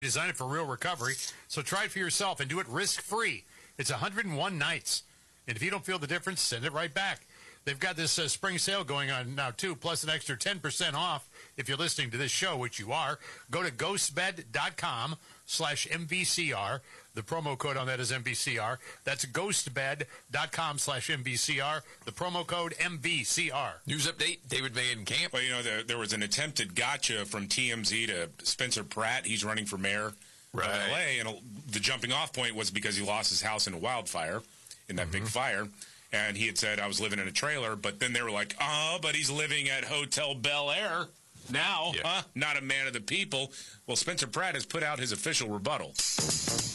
Designed it for real recovery. So try it for yourself and do it risk-free. It's 101 nights. And if you don't feel the difference, send it right back. They've got this spring sale going on now, too, plus an extra 10% off if you're listening to this show, which you are. Go to ghostbed.com/MVCR. The promo code on that is MVCR. That's ghostbed.com/MVCR. The promo code MVCR. News update, David Van Camp. Well, there was an attempted gotcha from TMZ to Spencer Pratt. He's running for mayor of L.A., and the jumping off point was because he lost his house in a wildfire, in that big fire. And he had said, I was living in a trailer, but then they were like, but he's living at Hotel Bel Air now, not a man of the people. Well, Spencer Pratt has put out his official rebuttal.